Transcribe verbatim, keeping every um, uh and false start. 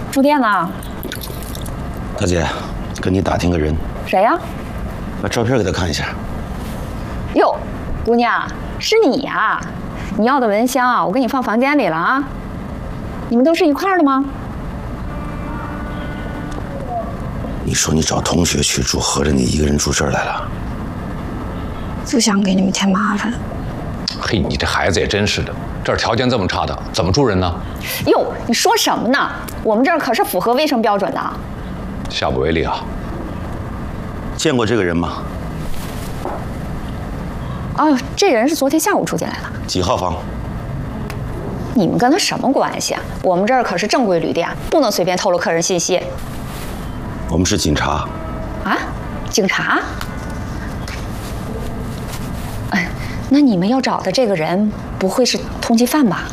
住店呢。 大姐，跟你打听个人。 谁呀？ 把照片给他看一下。 哟，姑娘，是你呀？你要的蚊香啊，我给你放房间里了啊。你们都是一块儿的吗？ 你说你找同学去住，合着你一个人住这儿来了？ 不想给你们添麻烦。 嘿，你这孩子也真是的，这儿条件这么差的，怎么住人呢？ 哟，你说什么呢？我们这儿可是符合卫生标准的。 下不为例啊。 见过这个人吗？ 哦，这人是昨天下午住进来的。 几号房？ 你们跟他什么关系啊？我们这儿可是正规旅店，不能随便透露客人信息。 我们是警察。 啊？警察？哎，那你们要找的这个人不会是通缉犯吧？